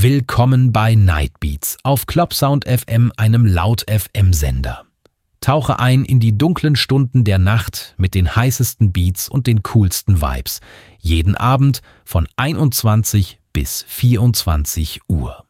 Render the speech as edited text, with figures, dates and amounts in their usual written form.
Willkommen bei Night Beats auf Clubsound FM, einem Laut-FM-Sender. Tauche ein in die dunklen Stunden der Nacht mit den heißesten Beats und den coolsten Vibes. Jeden Abend von 21 bis 24 Uhr.